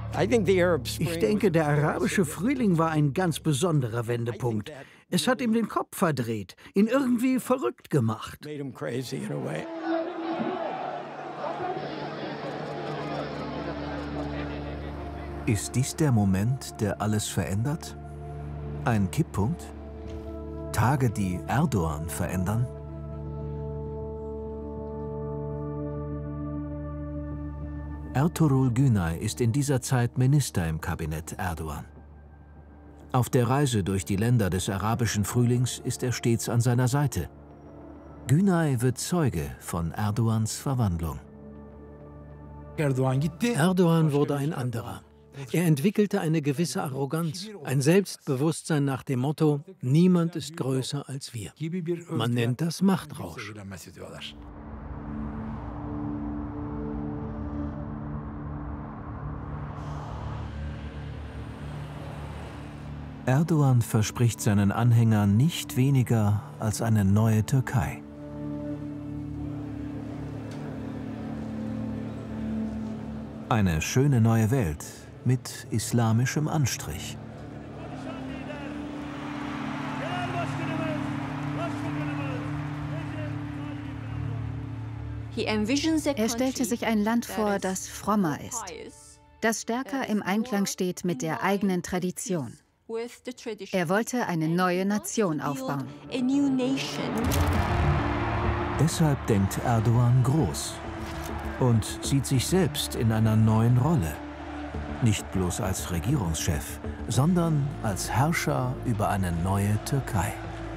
Ich denke, der arabische Frühling war ein ganz besonderer Wendepunkt. Es hat ihm den Kopf verdreht, ihn irgendwie verrückt gemacht. Ist dies der Moment, der alles verändert? Ein Kipppunkt? Tage, die Erdoğan verändern? Ertuğrul Günay ist in dieser Zeit Minister im Kabinett Erdoğan. Auf der Reise durch die Länder des arabischen Frühlings ist er stets an seiner Seite. Günay wird Zeuge von Erdoğans Verwandlung. Erdoğan wurde ein anderer. Er entwickelte eine gewisse Arroganz, ein Selbstbewusstsein nach dem Motto, niemand ist größer als wir. Man nennt das Machtrausch. Erdoğan verspricht seinen Anhängern nicht weniger als eine neue Türkei. Eine schöne neue Welt mit islamischem Anstrich. Er stellte sich ein Land vor, das frommer ist, das stärker im Einklang steht mit der eigenen Tradition. Er wollte eine neue Nation aufbauen. Deshalb denkt Erdoğan groß und sieht sich selbst in einer neuen Rolle. Nicht bloß als Regierungschef, sondern als Herrscher über eine neue Türkei.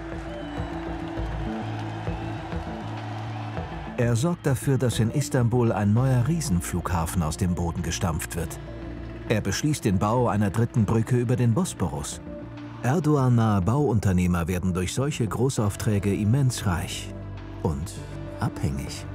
Er sorgt dafür, dass in Istanbul ein neuer Riesenflughafen aus dem Boden gestampft wird. Er beschließt den Bau einer dritten Brücke über den Bosporus. Erdoğan-nahe Bauunternehmer werden durch solche Großaufträge immens reich und abhängig.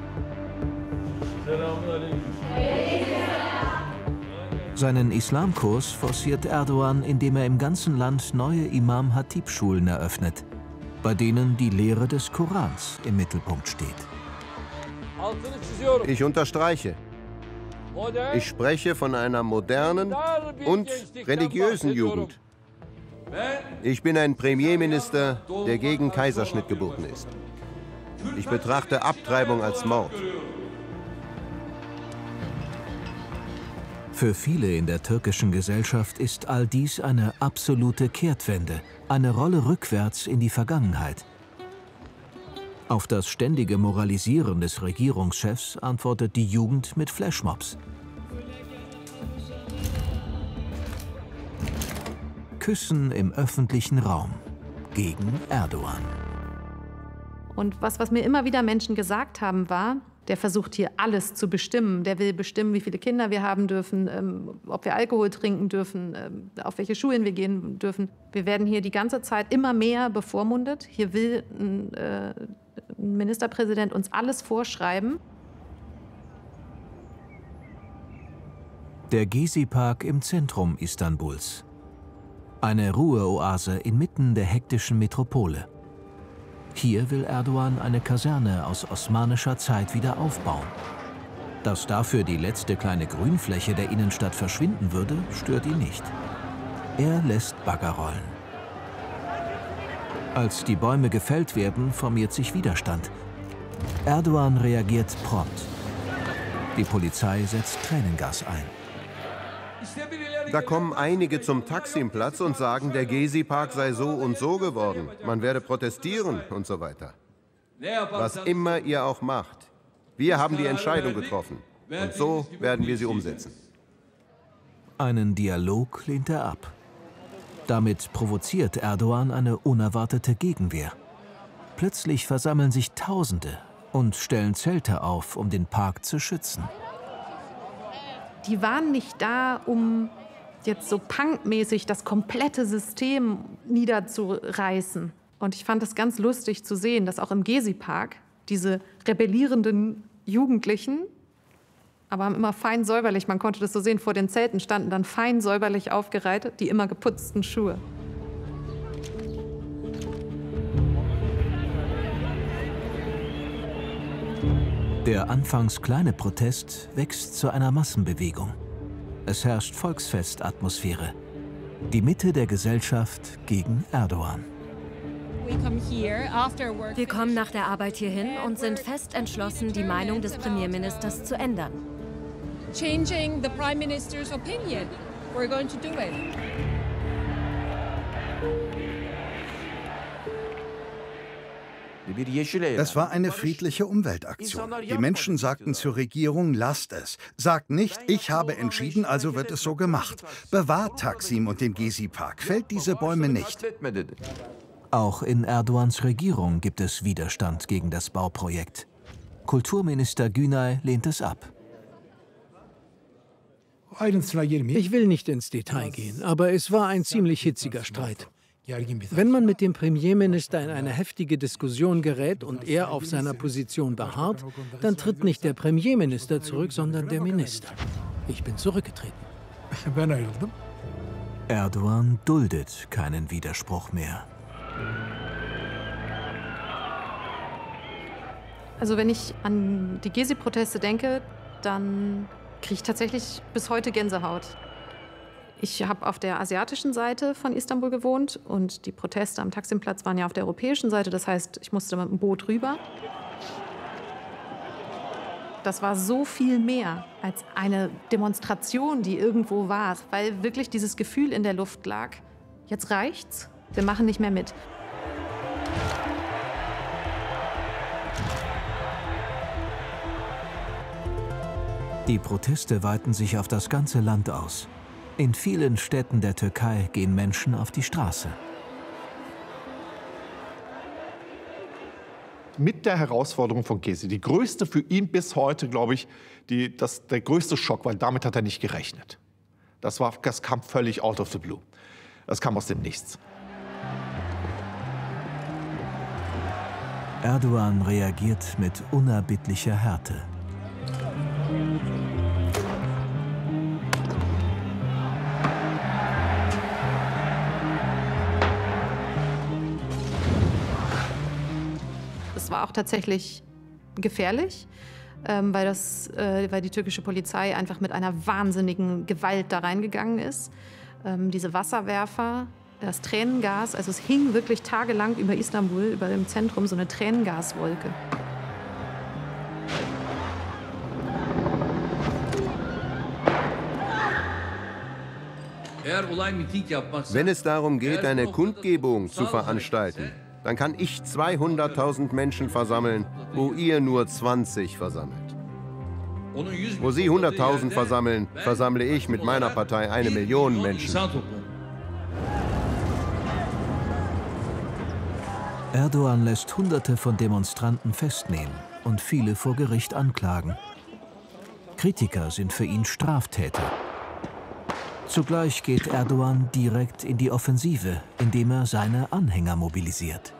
Seinen Islamkurs forciert Erdoğan, indem er im ganzen Land neue Imam-Hatib-Schulen eröffnet, bei denen die Lehre des Korans im Mittelpunkt steht. Ich unterstreiche. Ich spreche von einer modernen und religiösen Jugend. Ich bin ein Premierminister, der gegen Kaiserschnitt geboten ist. Ich betrachte Abtreibung als Mord. Für viele in der türkischen Gesellschaft ist all dies eine absolute Kehrtwende, eine Rolle rückwärts in die Vergangenheit. Auf das ständige Moralisieren des Regierungschefs antwortet die Jugend mit Flashmobs. Küssen im öffentlichen Raum gegen Erdoğan. Und was mir immer wieder Menschen gesagt haben, war, der versucht hier alles zu bestimmen. Der will bestimmen, wie viele Kinder wir haben dürfen, ob wir Alkohol trinken dürfen, auf welche Schulen wir gehen dürfen. Wir werden hier die ganze Zeit immer mehr bevormundet. Hier will ein Ministerpräsident uns alles vorschreiben. Der Gezi-Park im Zentrum Istanbuls. Eine Ruheoase inmitten der hektischen Metropole. Hier will Erdoğan eine Kaserne aus osmanischer Zeit wieder aufbauen. Dass dafür die letzte kleine Grünfläche der Innenstadt verschwinden würde, stört ihn nicht. Er lässt Bagger rollen. Als die Bäume gefällt werden, formiert sich Widerstand. Erdoğan reagiert prompt. Die Polizei setzt Tränengas ein. Da kommen einige zum Taksimplatz und sagen, der Gezi-Park sei so und so geworden. Man werde protestieren und so weiter. Was immer ihr auch macht, wir haben die Entscheidung getroffen. Und so werden wir sie umsetzen. Einen Dialog lehnt er ab. Damit provoziert Erdoğan eine unerwartete Gegenwehr. Plötzlich versammeln sich Tausende und stellen Zelte auf, um den Park zu schützen. Die waren nicht da, um jetzt so punkmäßig das komplette System niederzureißen. Und ich fand es ganz lustig zu sehen, dass auch im Gezi-Park diese rebellierenden Jugendlichen, aber haben immer fein säuberlich, man konnte das so sehen, vor den Zelten standen dann fein säuberlich aufgereiht, die immer geputzten Schuhe. Der anfangs kleine Protest wächst zu einer Massenbewegung. Es herrscht Volksfestatmosphäre. Die Mitte der Gesellschaft gegen Erdogan. Wir kommen nach der Arbeit hierhin und sind fest entschlossen, die Meinung des Premierministers zu ändern. Changing the Prime Minister's opinion. We're going to do it. Es war eine friedliche Umweltaktion. Die Menschen sagten zur Regierung, lasst es. Sagt nicht, ich habe entschieden, also wird es so gemacht. Bewahrt Taksim und den Gezi-Park. Fällt diese Bäume nicht. Auch in Erdogans Regierung gibt es Widerstand gegen das Bauprojekt. Kulturminister Günay lehnt es ab. Ich will nicht ins Detail gehen, aber es war ein ziemlich hitziger Streit. Wenn man mit dem Premierminister in eine heftige Diskussion gerät und er auf seiner Position beharrt, dann tritt nicht der Premierminister zurück, sondern der Minister. Ich bin zurückgetreten. Erdogan duldet keinen Widerspruch mehr. Also wenn ich an die Gezi-Proteste denke, dann kriege ich tatsächlich bis heute Gänsehaut. Ich habe auf der asiatischen Seite von Istanbul gewohnt und die Proteste am Taksimplatz waren ja auf der europäischen Seite. Das heißt, ich musste mit dem Boot rüber. Das war so viel mehr als eine Demonstration, die irgendwo war, weil wirklich dieses Gefühl in der Luft lag. Jetzt reicht's, wir machen nicht mehr mit. Die Proteste weiten sich auf das ganze Land aus. In vielen Städten der Türkei gehen Menschen auf die Straße. Mit der Herausforderung von Gezi, die größte für ihn bis heute, glaube ich, der größte Schock, weil damit hat er nicht gerechnet. Das kam völlig out of the blue. Das kam aus dem Nichts. Erdogan reagiert mit unerbittlicher Härte. Es war auch tatsächlich gefährlich, weil die türkische Polizei einfach mit einer wahnsinnigen Gewalt da reingegangen ist. Diese Wasserwerfer, das Tränengas, also es hing wirklich tagelang über Istanbul, über dem Zentrum, so eine Tränengaswolke. Wenn es darum geht, eine Kundgebung zu veranstalten, dann kann ich 200.000 Menschen versammeln, wo ihr nur 20 versammelt. Wo Sie 100.000 versammeln, versammle ich mit meiner Partei 1 Million Menschen. Erdogan lässt Hunderte von Demonstranten festnehmen und viele vor Gericht anklagen. Kritiker sind für ihn Straftäter. Zugleich geht Erdogan direkt in die Offensive, indem er seine Anhänger mobilisiert.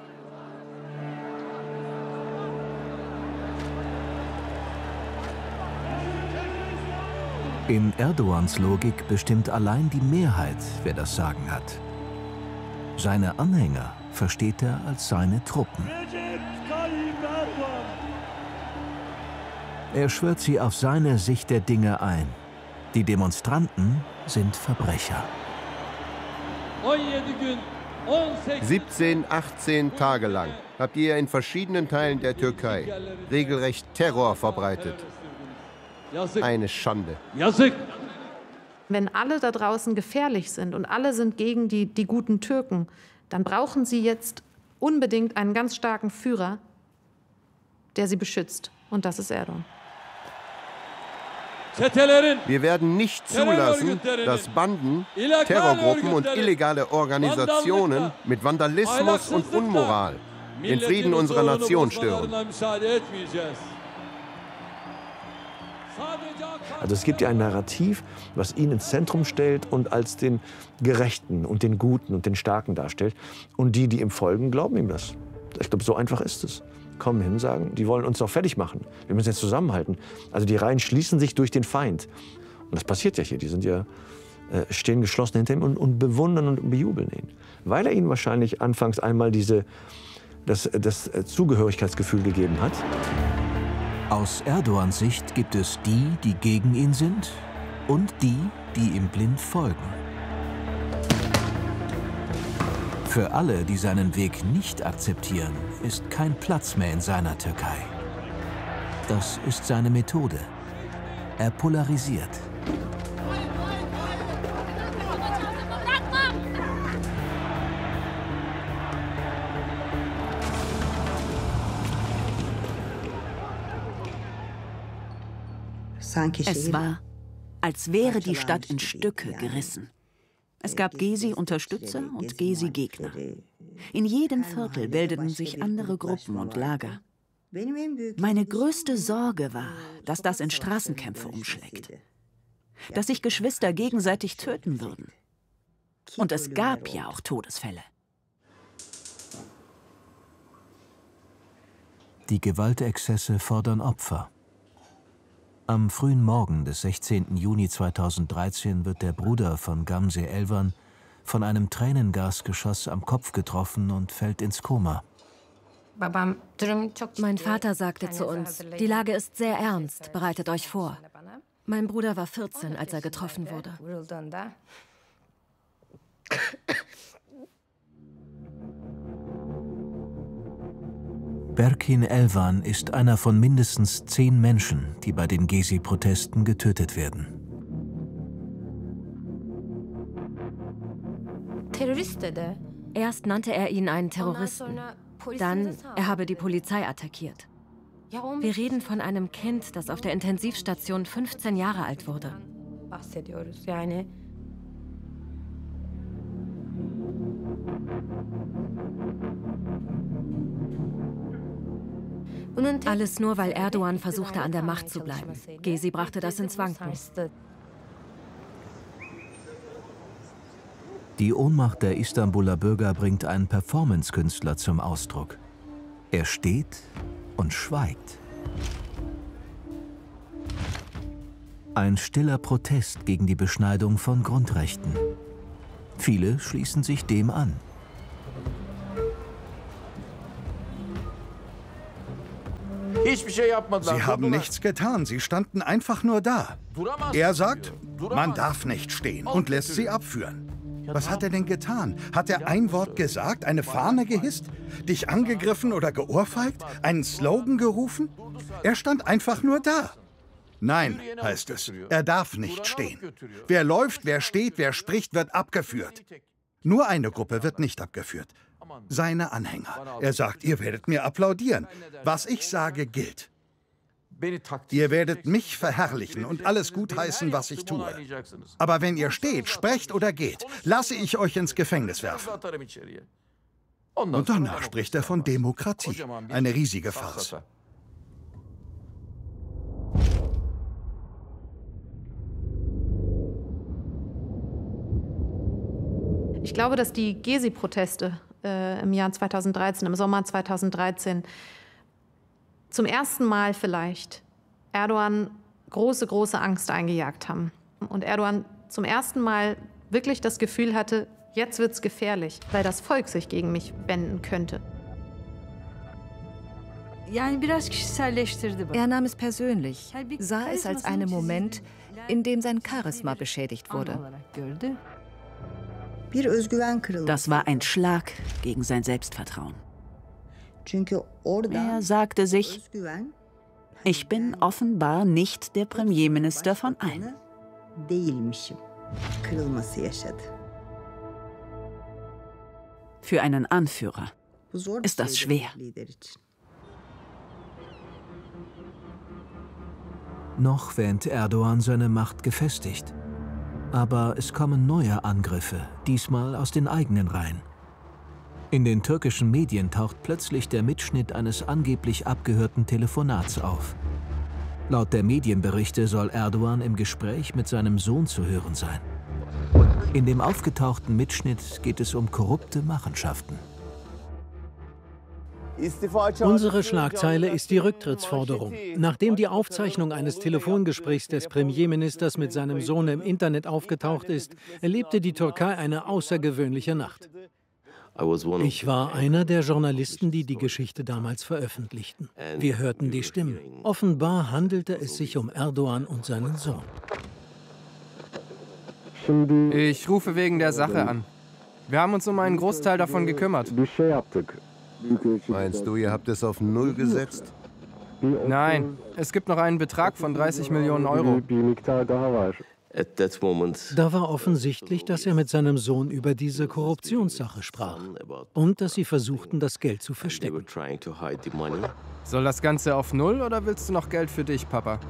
In Erdogans Logik bestimmt allein die Mehrheit, wer das Sagen hat. Seine Anhänger versteht er als seine Truppen. Er schwört sie auf seine Sicht der Dinge ein. Die Demonstranten sind Verbrecher. 17, 18 Tage lang habt ihr in verschiedenen Teilen der Türkei regelrecht Terror verbreitet. Eine Schande. Wenn alle da draußen gefährlich sind und alle sind gegen die guten Türken, dann brauchen sie jetzt unbedingt einen ganz starken Führer, der sie beschützt. Und das ist Erdogan. Wir werden nicht zulassen, dass Banden, Terrorgruppen und illegale Organisationen mit Vandalismus und Unmoral den Frieden unserer Nation stören. Also es gibt ja ein Narrativ, was ihn ins Zentrum stellt und als den Gerechten und den Guten und den Starken darstellt. Und die ihm folgen, glauben ihm das. Ich glaube, so einfach ist es. Kommen hin, sagen, die wollen uns doch fertig machen. Wir müssen jetzt zusammenhalten. Also die Reihen schließen sich durch den Feind. Und das passiert ja hier. Die sind ja, stehen geschlossen hinter ihm und bewundern und bejubeln ihn. Weil er ihnen wahrscheinlich anfangs einmal das Zugehörigkeitsgefühl gegeben hat. Aus Erdogans Sicht gibt es die, die gegen ihn sind und die, die ihm blind folgen. Für alle, die seinen Weg nicht akzeptieren, ist kein Platz mehr in seiner Türkei. Das ist seine Methode. Er polarisiert. Es war, als wäre die Stadt in Stücke gerissen. Es gab Gezi-Unterstützer und Gezi-Gegner. In jedem Viertel bildeten sich andere Gruppen und Lager. Meine größte Sorge war, dass das in Straßenkämpfe umschlägt. Dass sich Geschwister gegenseitig töten würden. Und es gab ja auch Todesfälle. Die Gewaltexzesse fordern Opfer. Am frühen Morgen des 16. Juni 2013 wird der Bruder von Gamze Elvan von einem Tränengasgeschoss am Kopf getroffen und fällt ins Koma. Mein Vater sagte zu uns, die Lage ist sehr ernst, bereitet euch vor. Mein Bruder war 14, als er getroffen wurde. Berkin Elvan ist einer von mindestens 10 Menschen, die bei den Gezi-Protesten getötet werden. Erst nannte er ihn einen Terroristen. Dann, er habe die Polizei attackiert. Wir reden von einem Kind, das auf der Intensivstation 15 Jahre alt wurde. Alles nur, weil Erdogan versuchte, an der Macht zu bleiben. Gezi brachte das ins Wanken. Die Ohnmacht der Istanbuler Bürger bringt einen Performance-Künstler zum Ausdruck. Er steht und schweigt. Ein stiller Protest gegen die Beschneidung von Grundrechten. Viele schließen sich dem an. Sie haben nichts getan, sie standen einfach nur da. Er sagt, man darf nicht stehen und lässt sie abführen. Was hat er denn getan? Hat er ein Wort gesagt, eine Fahne gehisst, dich angegriffen oder geohrfeigt, einen Slogan gerufen? Er stand einfach nur da. Nein, heißt es, er darf nicht stehen. Wer läuft, wer steht, wer spricht, wird abgeführt. Nur eine Gruppe wird nicht abgeführt. Seine Anhänger. Er sagt, ihr werdet mir applaudieren. Was ich sage, gilt. Ihr werdet mich verherrlichen und alles gutheißen, was ich tue. Aber wenn ihr steht, sprecht oder geht, lasse ich euch ins Gefängnis werfen. Und danach spricht er von Demokratie. Eine riesige Farce. Ich glaube, dass die Gezi-Proteste im Jahr 2013, im Sommer 2013, zum ersten Mal vielleicht Erdogan große Angst eingejagt haben. Und Erdogan zum ersten Mal wirklich das Gefühl hatte, jetzt wird's gefährlich, weil das Volk sich gegen mich wenden könnte. Er nahm es persönlich, sah es als einen Moment, in dem sein Charisma beschädigt wurde. Das war ein Schlag gegen sein Selbstvertrauen. Er sagte sich, ich bin offenbar nicht der Premierminister von allen. Für einen Anführer ist das schwer. Noch wähnt Erdogan seine Macht gefestigt. Aber es kommen neue Angriffe, diesmal aus den eigenen Reihen. In den türkischen Medien taucht plötzlich der Mitschnitt eines angeblich abgehörten Telefonats auf. Laut der Medienberichte soll Erdogan im Gespräch mit seinem Sohn zu hören sein. In dem aufgetauchten Mitschnitt geht es um korrupte Machenschaften. Unsere Schlagzeile ist die Rücktrittsforderung. Nachdem die Aufzeichnung eines Telefongesprächs des Premierministers mit seinem Sohn im Internet aufgetaucht ist, erlebte die Türkei eine außergewöhnliche Nacht. Ich war einer der Journalisten, die die Geschichte damals veröffentlichten. Wir hörten die Stimmen. Offenbar handelte es sich um Erdogan und seinen Sohn. Ich rufe wegen der Sache an. Wir haben uns um einen Großteil davon gekümmert. Meinst du, ihr habt es auf 0 gesetzt? Nein, es gibt noch einen Betrag von 30 Millionen Euro. Da war offensichtlich, dass er mit seinem Sohn über diese Korruptionssache sprach und dass sie versuchten, das Geld zu verstecken. Soll das Ganze auf 0 oder willst du noch Geld für dich, Papa?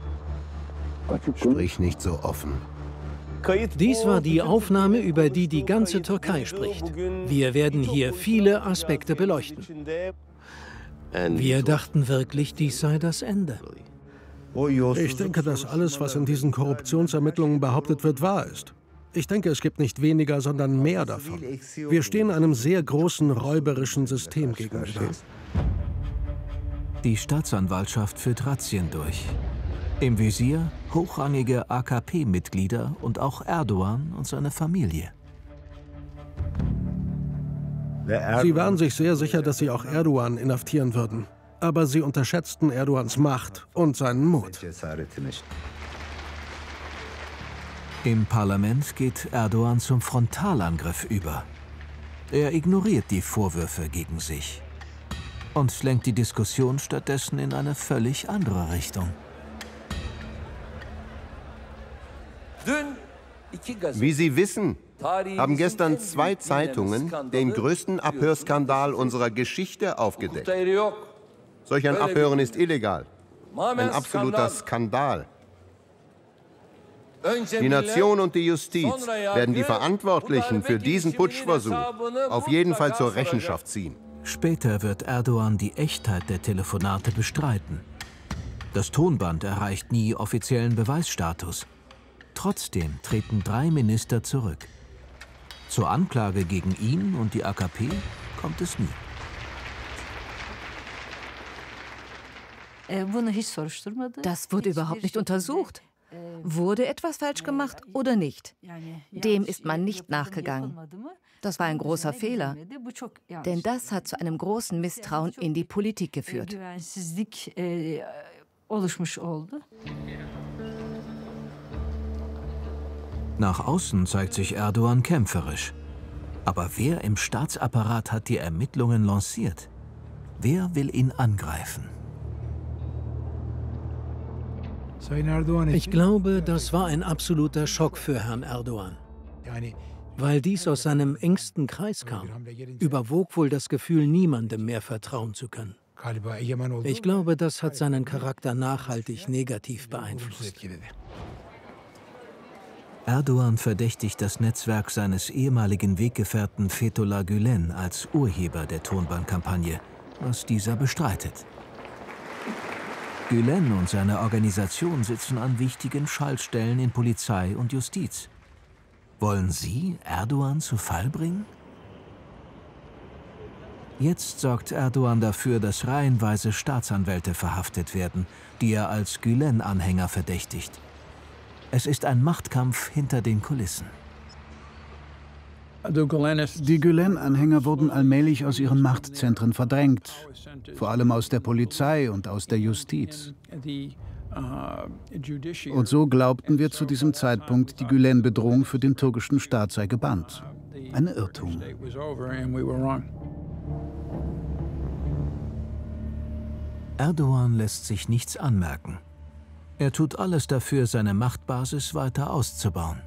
Sprich nicht so offen. Dies war die Aufnahme, über die die ganze Türkei spricht. Wir werden hier viele Aspekte beleuchten. Wir dachten wirklich, dies sei das Ende. Ich denke, dass alles, was in diesen Korruptionsermittlungen behauptet wird, wahr ist. Ich denke, es gibt nicht weniger, sondern mehr davon. Wir stehen einem sehr großen räuberischen System gegenüber. Die Staatsanwaltschaft führt Razzien durch. Im Visier hochrangige AKP-Mitglieder und auch Erdogan und seine Familie. Sie waren sich sehr sicher, dass sie auch Erdogan inhaftieren würden. Aber sie unterschätzten Erdogans Macht und seinen Mut. Im Parlament geht Erdogan zum Frontalangriff über. Er ignoriert die Vorwürfe gegen sich und lenkt die Diskussion stattdessen in eine völlig andere Richtung. Wie Sie wissen, haben gestern 2 Zeitungen den größten Abhörskandal unserer Geschichte aufgedeckt. Solch ein Abhören ist illegal. Ein absoluter Skandal. Die Nation und die Justiz werden die Verantwortlichen für diesen Putschversuch auf jeden Fall zur Rechenschaft ziehen. Später wird Erdogan die Echtheit der Telefonate bestreiten. Das Tonband erreicht nie offiziellen Beweisstatus. Trotzdem treten 3 Minister zurück. Zur Anklage gegen ihn und die AKP kommt es nie. Das wurde überhaupt nicht untersucht. Wurde etwas falsch gemacht oder nicht? Dem ist man nicht nachgegangen. Das war ein großer Fehler, denn das hat zu einem großen Misstrauen in die Politik geführt. Nach außen zeigt sich Erdogan kämpferisch. Aber wer im Staatsapparat hat die Ermittlungen lanciert? Wer will ihn angreifen? Ich glaube, das war ein absoluter Schock für Herrn Erdogan. Weil dies aus seinem engsten Kreis kam, überwog wohl das Gefühl, niemandem mehr vertrauen zu können. Ich glaube, das hat seinen Charakter nachhaltig negativ beeinflusst. Erdogan verdächtigt das Netzwerk seines ehemaligen Weggefährten Fethullah Gülen als Urheber der Tonbandkampagne, was dieser bestreitet. Gülen und seine Organisation sitzen an wichtigen Schaltstellen in Polizei und Justiz. Wollen sie Erdogan zu Fall bringen? Jetzt sorgt Erdogan dafür, dass reihenweise Staatsanwälte verhaftet werden, die er als Gülen-Anhänger verdächtigt. Es ist ein Machtkampf hinter den Kulissen. Die Gülen-Anhänger wurden allmählich aus ihren Machtzentren verdrängt, vor allem aus der Polizei und aus der Justiz. Und so glaubten wir zu diesem Zeitpunkt, die Gülen-Bedrohung für den türkischen Staat sei gebannt. Ein Irrtum. Erdogan lässt sich nichts anmerken. Er tut alles dafür, seine Machtbasis weiter auszubauen.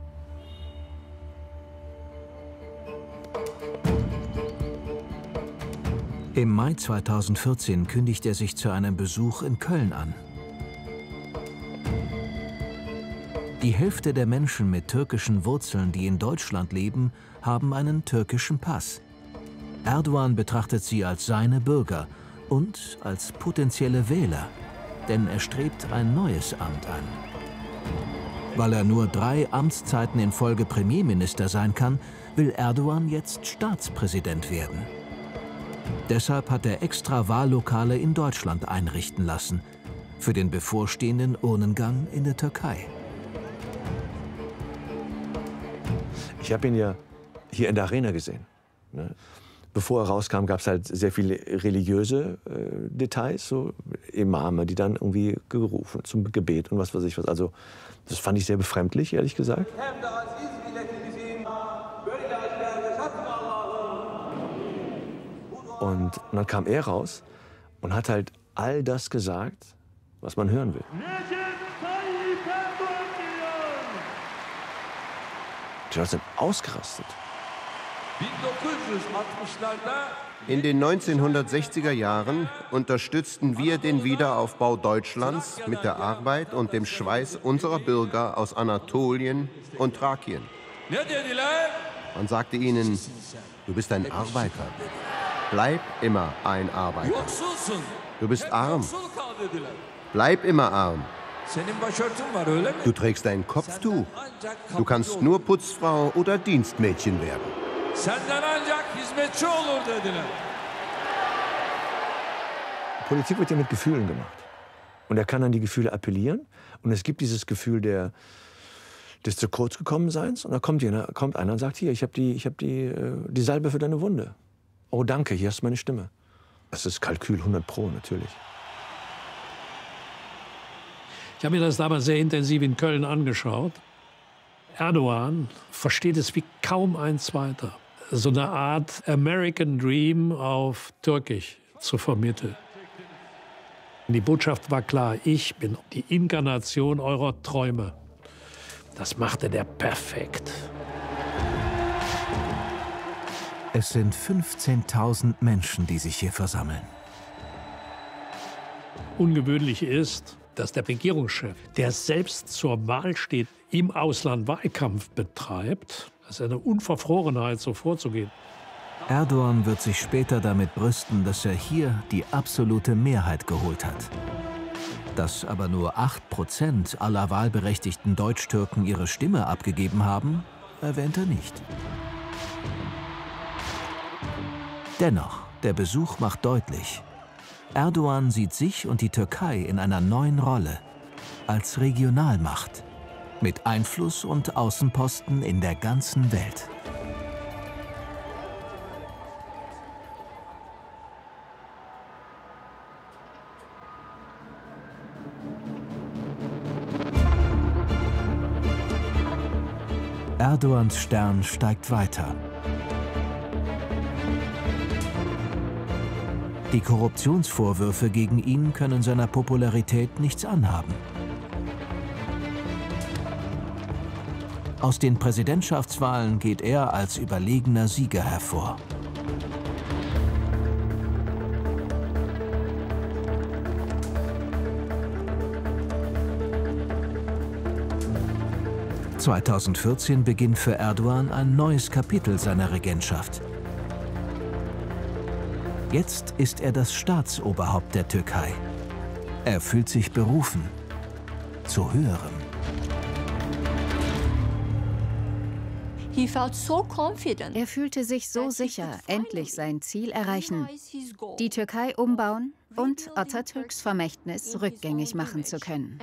Im Mai 2014 kündigt er sich zu einem Besuch in Köln an. Die Hälfte der Menschen mit türkischen Wurzeln, die in Deutschland leben, haben einen türkischen Pass. Erdogan betrachtet sie als seine Bürger und als potenzielle Wähler, denn er strebt ein neues Amt an. Weil er nur 3 Amtszeiten in Folge Premierminister sein kann, will Erdogan jetzt Staatspräsident werden. Deshalb hat er extra Wahllokale in Deutschland einrichten lassen, für den bevorstehenden Urnengang in der Türkei. Ich habe ihn ja hier in der Arena gesehen. Ne? Bevor er rauskam, gab es halt sehr viele religiöse Details, so Imame, die dann irgendwie gerufen zum Gebet und was weiß ich was. Also das fand ich sehr befremdlich, ehrlich gesagt. Und dann kam er raus und hat halt all das gesagt, was man hören will. Die Leute sind ausgerastet. In den 1960er Jahren unterstützten wir den Wiederaufbau Deutschlands mit der Arbeit und dem Schweiß unserer Bürger aus Anatolien und Thrakien. Man sagte ihnen, du bist ein Arbeiter. Bleib immer ein Arbeiter. Du bist arm. Bleib immer arm. Du trägst ein Kopftuch. Du kannst nur Putzfrau oder Dienstmädchen werden. Politik wird ja mit Gefühlen gemacht. Und er kann an die Gefühle appellieren. Und es gibt dieses Gefühl des zu kurz gekommen Seins. Und da kommt einer und sagt, hier, ich hab die Salbe für deine Wunde. Oh, danke, hier ist meine Stimme. Das ist Kalkül 100 Pro, natürlich. Ich habe mir das damals sehr intensiv in Köln angeschaut. Erdogan versteht es wie kaum ein zweiter, so eine Art American Dream auf Türkisch zu vermitteln. Die Botschaft war klar, ich bin die Inkarnation eurer Träume. Das machte der perfekt. Es sind 15.000 Menschen, die sich hier versammeln. Ungewöhnlich ist, dass der Regierungschef, der selbst zur Wahl steht, im Ausland Wahlkampf betreibt. Das ist eine Unverfrorenheit, so vorzugehen. Erdogan wird sich später damit brüsten, dass er hier die absolute Mehrheit geholt hat. Dass aber nur 8% aller wahlberechtigten Deutschtürken ihre Stimme abgegeben haben, erwähnt er nicht. Dennoch, der Besuch macht deutlich, Erdogan sieht sich und die Türkei in einer neuen Rolle, als Regionalmacht, mit Einfluss und Außenposten in der ganzen Welt. Erdogans Stern steigt weiter. Die Korruptionsvorwürfe gegen ihn können seiner Popularität nichts anhaben. Aus den Präsidentschaftswahlen geht er als überlegener Sieger hervor. (2014) beginnt für Erdogan ein neues Kapitel seiner Regentschaft. Jetzt ist er das Staatsoberhaupt der Türkei. Er fühlt sich berufen, zu Höherem. Er fühlte sich so sicher, endlich sein Ziel erreichen, die Türkei umbauen und Atatürks Vermächtnis rückgängig machen zu können.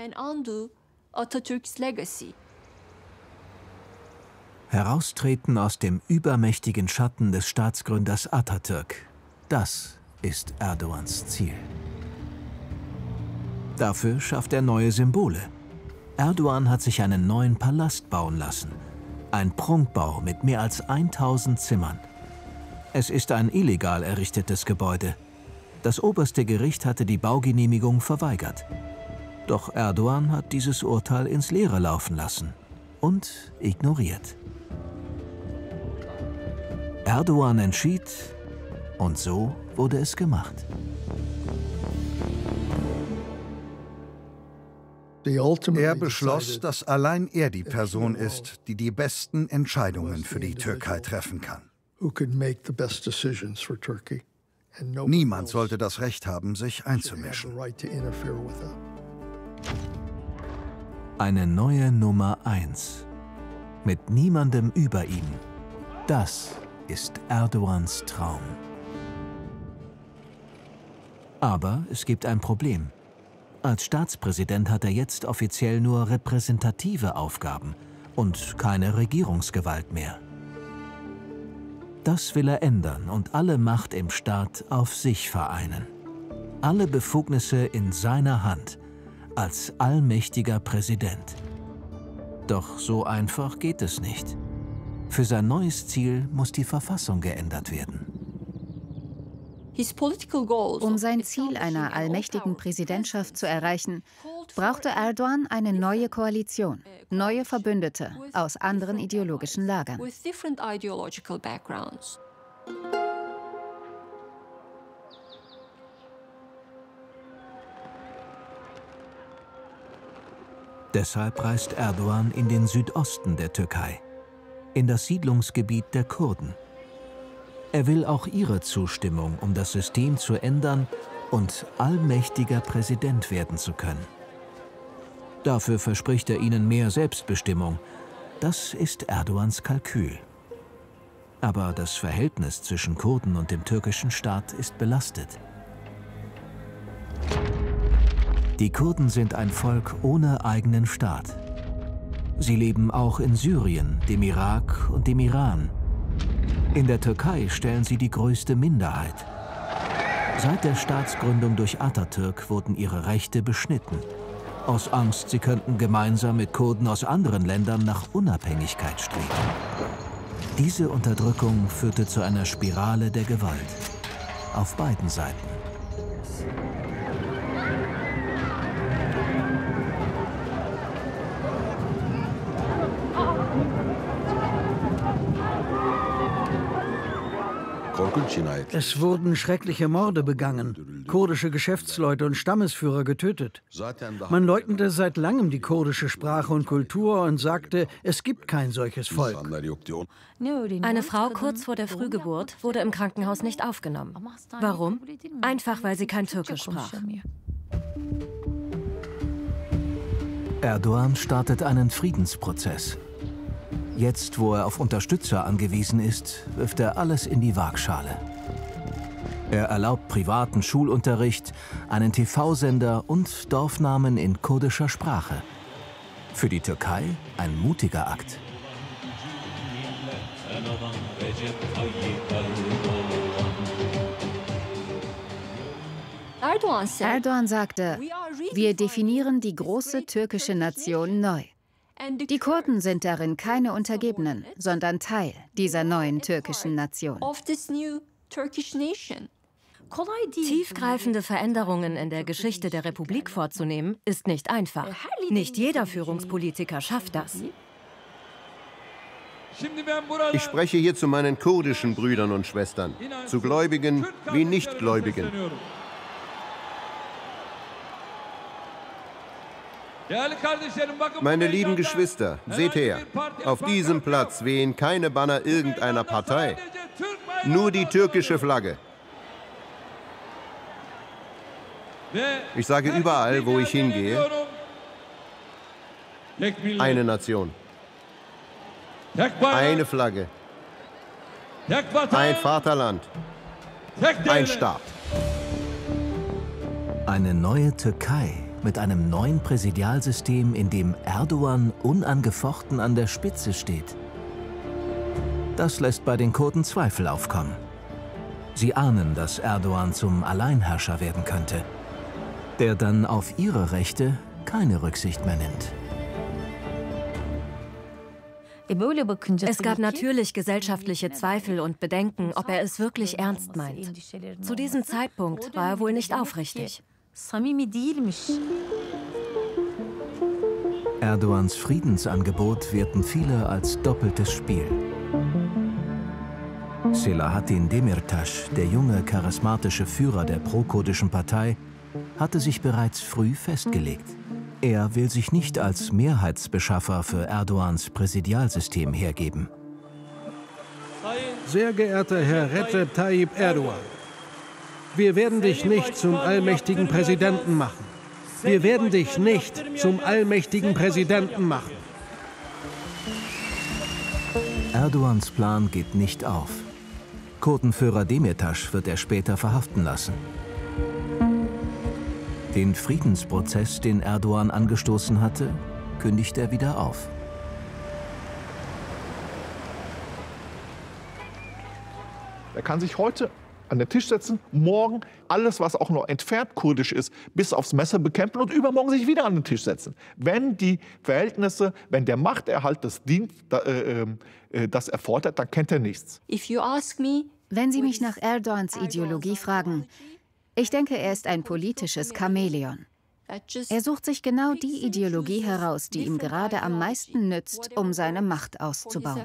Heraustreten aus dem übermächtigen Schatten des Staatsgründers Atatürk. Das ist Erdogans Ziel. Dafür schafft er neue Symbole. Erdogan hat sich einen neuen Palast bauen lassen. Ein Prunkbau mit mehr als 1000 Zimmern. Es ist ein illegal errichtetes Gebäude. Das oberste Gericht hatte die Baugenehmigung verweigert. Doch Erdogan hat dieses Urteil ins Leere laufen lassen und ignoriert. Erdogan entschied, und so wurde es gemacht. Er beschloss, dass allein er die Person ist, die die besten Entscheidungen für die Türkei treffen kann. Niemand sollte das Recht haben, sich einzumischen. Eine neue Nummer 1. Mit niemandem über ihm. Das ist Erdogans Traum. Aber es gibt ein Problem. Als Staatspräsident hat er jetzt offiziell nur repräsentative Aufgaben und keine Regierungsgewalt mehr. Das will er ändern und alle Macht im Staat auf sich vereinen. Alle Befugnisse in seiner Hand als allmächtiger Präsident. Doch so einfach geht es nicht. Für sein neues Ziel muss die Verfassung geändert werden. Um sein Ziel einer allmächtigen Präsidentschaft zu erreichen, brauchte Erdogan eine neue Koalition, neue Verbündete aus anderen ideologischen Lagern. Deshalb reist Erdogan in den Südosten der Türkei, in das Siedlungsgebiet der Kurden. Er will auch ihre Zustimmung, um das System zu ändern und allmächtiger Präsident werden zu können. Dafür verspricht er ihnen mehr Selbstbestimmung. Das ist Erdogans Kalkül. Aber das Verhältnis zwischen Kurden und dem türkischen Staat ist belastet. Die Kurden sind ein Volk ohne eigenen Staat. Sie leben auch in Syrien, dem Irak und dem Iran. In der Türkei stellen sie die größte Minderheit. Seit der Staatsgründung durch Atatürk wurden ihre Rechte beschnitten. Aus Angst, sie könnten gemeinsam mit Kurden aus anderen Ländern nach Unabhängigkeit streben. Diese Unterdrückung führte zu einer Spirale der Gewalt. Auf beiden Seiten. Es wurden schreckliche Morde begangen, kurdische Geschäftsleute und Stammesführer getötet. Man leugnete seit langem die kurdische Sprache und Kultur und sagte, es gibt kein solches Volk. Eine Frau kurz vor der Frühgeburt wurde im Krankenhaus nicht aufgenommen. Warum? Einfach, weil sie kein Türkisch sprach. Erdogan startet einen Friedensprozess. Jetzt, wo er auf Unterstützer angewiesen ist, wirft er alles in die Waagschale. Er erlaubt privaten Schulunterricht, einen TV-Sender und Dorfnamen in kurdischer Sprache. Für die Türkei ein mutiger Akt. Erdogan sagte, wir definieren die große türkische Nation neu. Die Kurden sind darin keine Untergebenen, sondern Teil dieser neuen türkischen Nation. Tiefgreifende Veränderungen in der Geschichte der Republik vorzunehmen, ist nicht einfach. Nicht jeder Führungspolitiker schafft das. Ich spreche hier zu meinen kurdischen Brüdern und Schwestern, zu Gläubigen wie Nichtgläubigen. Meine lieben Geschwister, seht her, auf diesem Platz wehen keine Banner irgendeiner Partei, nur die türkische Flagge. Ich sage überall, wo ich hingehe, eine Nation, eine Flagge, ein Vaterland, ein Staat. Eine neue Türkei. Mit einem neuen Präsidialsystem, in dem Erdogan unangefochten an der Spitze steht. Das lässt bei den Kurden Zweifel aufkommen. Sie ahnen, dass Erdogan zum Alleinherrscher werden könnte, der dann auf ihre Rechte keine Rücksicht mehr nimmt. Es gab natürlich gesellschaftliche Zweifel und Bedenken, ob er es wirklich ernst meint. Zu diesem Zeitpunkt war er wohl nicht aufrichtig. Erdogans Friedensangebot werten viele als doppeltes Spiel. Selahattin Demirtas, der junge, charismatische Führer der pro-kurdischen Partei, hatte sich bereits früh festgelegt. Er will sich nicht als Mehrheitsbeschaffer für Erdogans Präsidialsystem hergeben. Sehr geehrter Herr Recep Tayyip Erdogan, wir werden dich nicht zum allmächtigen Präsidenten machen. Wir werden dich nicht zum allmächtigen Präsidenten machen. Erdogans Plan geht nicht auf. Kurdenführer Demirtas wird er später verhaften lassen. Den Friedensprozess, den Erdogan angestoßen hatte, kündigt er wieder auf. Er kann sich heute an den Tisch setzen, morgen alles, was auch noch entfernt kurdisch ist, bis aufs Messer bekämpfen und übermorgen sich wieder an den Tisch setzen. Wenn die Verhältnisse, wenn der Machterhalt das erfordert, dann kennt er nichts. Wenn Sie mich nach Erdogans Ideologie fragen, ich denke, er ist ein politisches Chamäleon. Er sucht sich genau die Ideologie heraus, die ihm gerade am meisten nützt, um seine Macht auszubauen.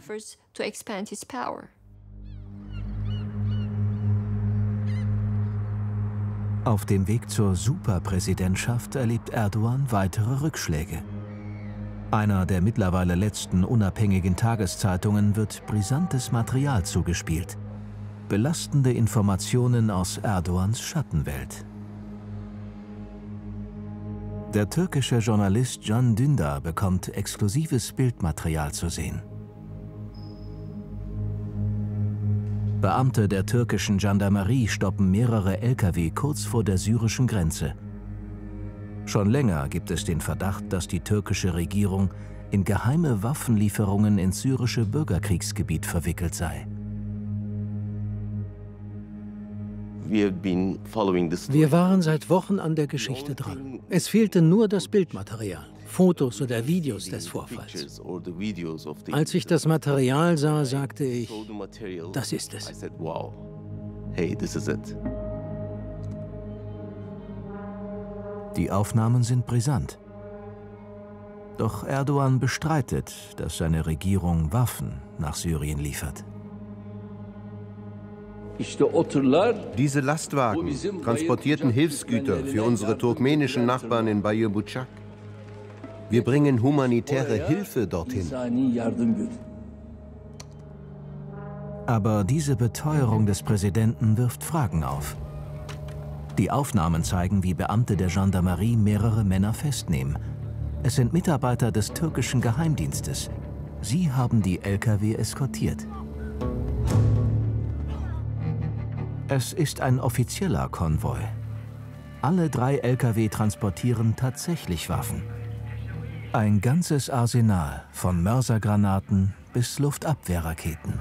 Auf dem Weg zur Superpräsidentschaft erlebt Erdogan weitere Rückschläge. Einer der mittlerweile letzten unabhängigen Tageszeitungen wird brisantes Material zugespielt. Belastende Informationen aus Erdogans Schattenwelt. Der türkische Journalist Can Dündar bekommt exklusives Bildmaterial zu sehen. Beamte der türkischen Gendarmerie stoppen mehrere Lkw kurz vor der syrischen Grenze. Schon länger gibt es den Verdacht, dass die türkische Regierung in geheime Waffenlieferungen ins syrische Bürgerkriegsgebiet verwickelt sei. Wir waren seit Wochen an der Geschichte dran. Es fehlte nur das Bildmaterial, Fotos oder Videos des Vorfalls. Als ich das Material sah, sagte ich, das ist es. Die Aufnahmen sind brisant. Doch Erdogan bestreitet, dass seine Regierung Waffen nach Syrien liefert. Diese Lastwagen transportierten Hilfsgüter für unsere turkmenischen Nachbarn in Bayırbucak. Wir bringen humanitäre Hilfe dorthin. Aber diese Beteuerung des Präsidenten wirft Fragen auf. Die Aufnahmen zeigen, wie Beamte der Gendarmerie mehrere Männer festnehmen. Es sind Mitarbeiter des türkischen Geheimdienstes. Sie haben die Lkw eskortiert. Es ist ein offizieller Konvoi. Alle 3 Lkw transportieren tatsächlich Waffen. Ein ganzes Arsenal von Mörsergranaten bis Luftabwehrraketen.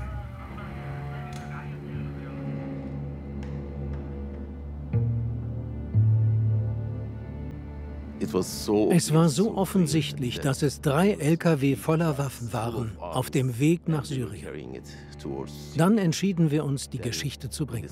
Es war so offensichtlich, dass es 3 Lkw voller Waffen waren, auf dem Weg nach Syrien. Dann entschieden wir uns, die Geschichte zu bringen.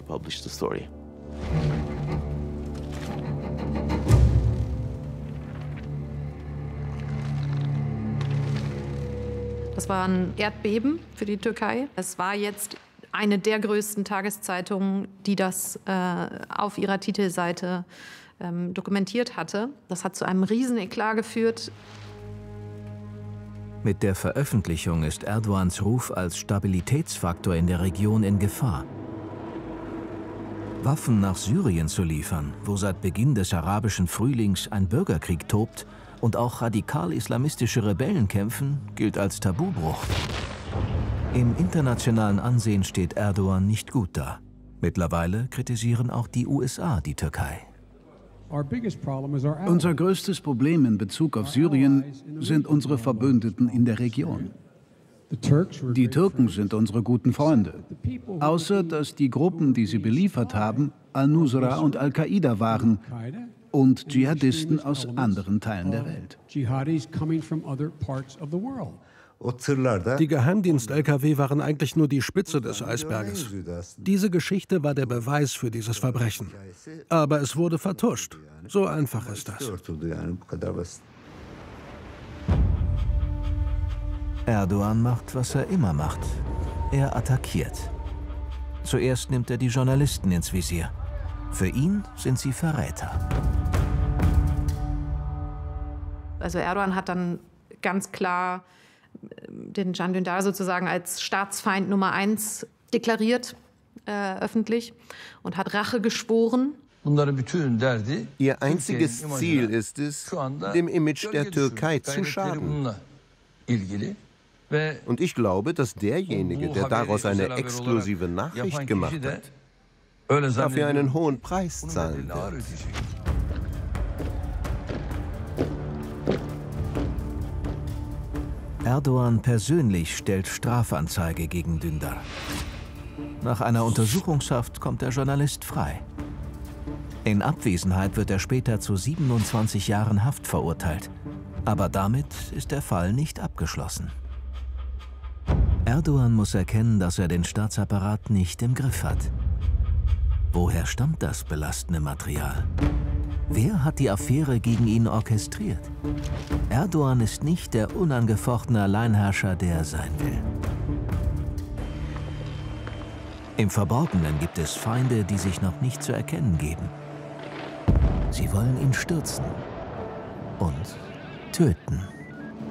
Das war ein Erdbeben für die Türkei. Es war jetzt eine der größten Tageszeitungen, die das auf ihrer Titelseite dokumentiert hatte. Das hat zu einem Rieseneklat geführt. Mit der Veröffentlichung ist Erdogans Ruf als Stabilitätsfaktor in der Region in Gefahr. Waffen nach Syrien zu liefern, wo seit Beginn des arabischen Frühlings ein Bürgerkrieg tobt und auch radikal-islamistische Rebellen kämpfen, gilt als Tabubruch. Im internationalen Ansehen steht Erdogan nicht gut da. Mittlerweile kritisieren auch die USA die Türkei. Unser größtes Problem in Bezug auf Syrien sind unsere Verbündeten in der Region. Die Türken sind unsere guten Freunde. Außer dass die Gruppen, die sie beliefert haben, Al-Nusra und Al-Qaida waren und Dschihadisten aus anderen Teilen der Welt. Die Geheimdienst-Lkw waren eigentlich nur die Spitze des Eisberges. Diese Geschichte war der Beweis für dieses Verbrechen. Aber es wurde vertuscht. So einfach ist das. Erdogan macht, was er immer macht. Er attackiert. Zuerst nimmt er die Journalisten ins Visier. Für ihn sind sie Verräter. Also Erdogan hat dann ganz klar den Can Dündar sozusagen als Staatsfeind Nummer 1 deklariert, öffentlich, und hat Rache geschworen. Ihr einziges Ziel ist es, dem Image der Türkei zu schaden. Und ich glaube, dass derjenige, der daraus eine exklusive Nachricht gemacht hat, dafür einen hohen Preis zahlen wird. Erdogan persönlich stellt Strafanzeige gegen Dündar. Nach einer Untersuchungshaft kommt der Journalist frei. In Abwesenheit wird er später zu 27 Jahren Haft verurteilt. Aber damit ist der Fall nicht abgeschlossen. Erdogan Erdogan muss erkennen, dass er den Staatsapparat nicht im Griff hat. Woher stammt das belastende Material? Wer hat die Affäre gegen ihn orchestriert? Erdogan ist nicht der unangefochtene Alleinherrscher, der er sein will. Im Verborgenen gibt es Feinde, die sich noch nicht zu erkennen geben. Sie wollen ihn stürzen und töten.